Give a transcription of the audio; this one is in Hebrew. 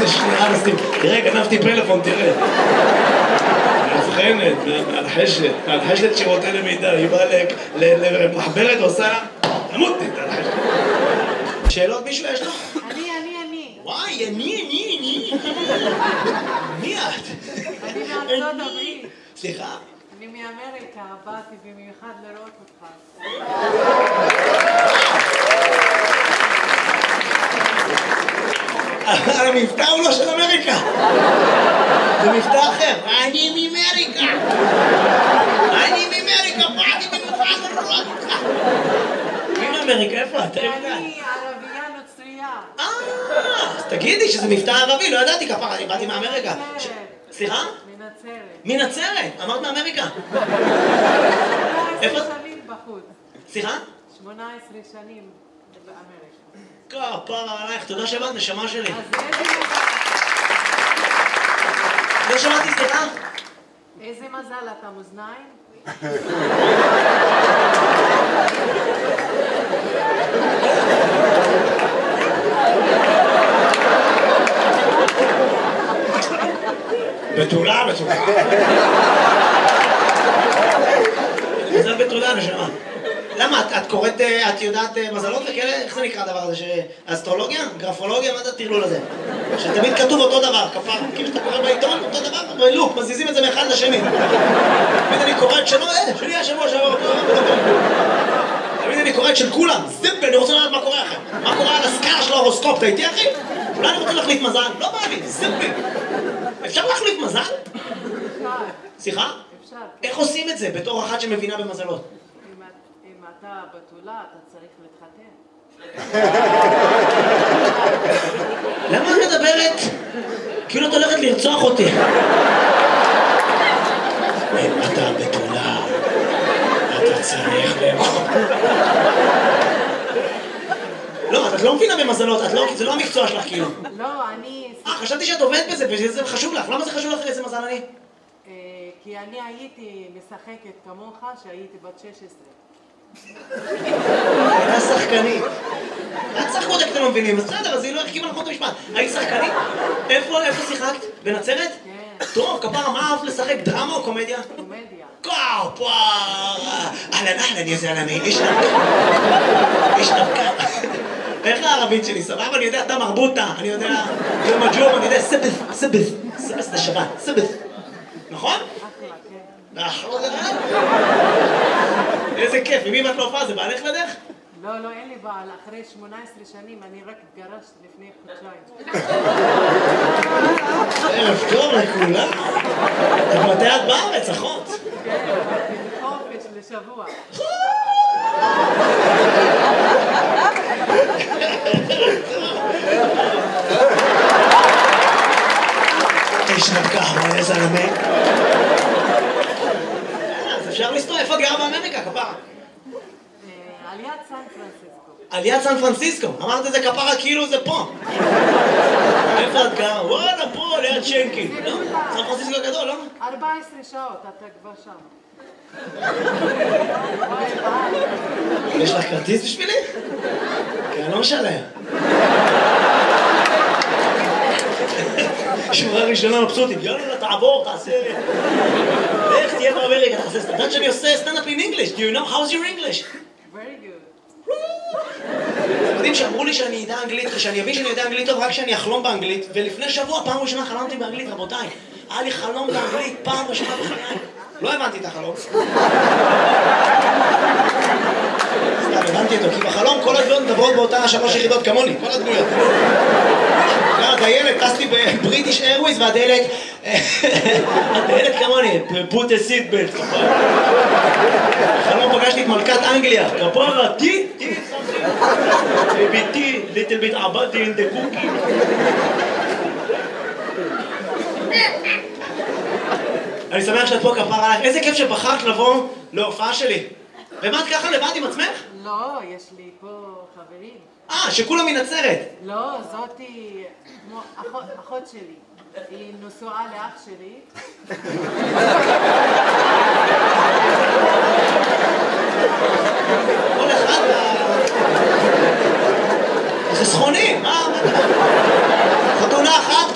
שנייה, תראה, גנבתי פלאפון, תראה. מאבחנת, מהלחשת שירותי למידע, היא באה למחברת, עושה למותנית, הלחשת. שאלות מישהו יש לו? אני. וואי, אני. מי את? אני מארצות הברית. סליחה? אני מאמריקה, באתי במיוחד לראות אותך. המבטא הוא לא של אמריקה. זה מבטא אחר. אני מאמריקה. באתי במיוחד לראות אותך. מי מאמריקה? איפה את? אני ערבייה נוצרייה. אז תגידי שזה מבטא ערבי, לא ידעתי כפרה, אני באתי מאמריקה. סליחה? מנצרת. מנצרת? אמרת מאמריקה. 18 שנים בחוץ. סליחה? 18 שנים באמריקה. כפרה עלייך, תודה שבאת, נשמה שלי. אז איזה מזל. לא שמעתי, סליחה? איזה מזל, אתה מאזניים? בתולה. מזל בתולה, נשמה. למה? את קוראת, את יודעת מזלות וכאלה? איך זה נקרא הדבר הזה? אסטרולוגיה? גרפולוגיה? מה זה הטרלול הזה? שתמיד כתוב אותו דבר, כפר. כאילו שאתה קורא בעיתון, אותו דבר, בלופ, מזיזים את זה מאחד לשני. תמיד אני קורא את שלו, שלי השבוע שעבר אותו. תמיד אני קורא את של כולם. זיפ, אני רוצה לדעת מה קורה אחר. מה קורה על הסקאלה של ההורוסקופ, אתה איתי אחי? אולי אני רוצה להחליף מזל? לא בא לי, זיפ. אפשר להחליף מזל? אפשר. סליחה? אפשר. איך עושים את זה בתור אחת שמבינה במזלות? אם אתה בתולה, אתה צריך להתחתן. למה את מדברת? כאילו את הולכת לרצוח אותי. אם אתה בתולה, אתה צריך לאכול. לא, את לא מבינה במזלות, זה לא המקצוע שלך כאילו. לא, אני... חשבתי שאת עובדת בזה וזה חשוב לך. למה זה חשוב לך איזה מזל אני? כי אני הייתי משחקת כמוך שהייתי בת 16. הייתה שחקנית. את שחקות איך אתם לא מבינים, אז בסדר, אז היא לא הרכיבה נכון את המשפט. היית שחקנית? איפה שיחקת? בנצרת? כן. טוב, כפרה, מה אהבת לשחק? דרמה או קומדיה? קומדיה. כפרה! אהלן, יא זלמי, איש נבקה. איך הערבית שלי? סבבה? אני יודע, אתה מרבוטה, אני יודע, יום הג'ום, אני יודע, סבס זה שבת, סבס. נכון? אחלה, כן. אחלה. איזה כיף, ממי ואת לא הופעה? זה בעלך לדרך? לא, אין לי בעל. אחרי 18 שנים אני רק התגרשת לפני חודשיים. ערב טוב לכולם. מתי את בארץ, אחות? כן, חופש לשבוע. איש נבקה, מה איזה זלמי? אז אפשר לסתור, איפה את גרה באמריקה, כפרה? על יד סן פרנסיסקו. על יד סן פרנסיסקו, אמרת את זה כפרה כאילו זה פה. איפה את גרה? וואלה, פה, ליד שנקין. לא? סן פרנסיסקו גדול, לא? 14 שעות, אתה כבר שם. יש לך כרטיס בשבילי? כי אני לא משלם. שורה ראשונה מבסוטית, יאללה, תעבור, תעשה... איך תהיה באמריקה, תעשה סטנדאפ. יודעת שאני עושה סטנדאפ in English. Do you know? How's your English? Very good. אתם יודעים שאמרו לי שאני יודע אנגלית, שאני אבין שאני יודע אנגלית טוב רק שאני אחלום באנגלית, ולפני שבוע, פעם ראשונה חלמתי באנגלית, רבותיי. היה לי חלום באנגלית, פעם ראשונה בחיי. לא הבנתי את החלום. סתם, הבנתי אותו, כי בחלום כל הדמויות מדברות באותה 3 יחידות כמוני, כל הדמויות. הדיילת, טסתי בבריטיש איירוויז והדיילת... הדיילת כמוני, put a seat belt. בחלום פגשתי את מלכת אנגליה, כפרה, tea, baby tea, little bit abadi in the cookie. אני שמח שאת פה כפרה עליך, איזה כיף שבחרת לבוא להופעה שלי. ומה את ככה לבד עם עצמך? לא, יש לי פה חברים. שכולם מנצרת. לא, זאתי כמו אחות שלי. היא נשואה לאח שלי.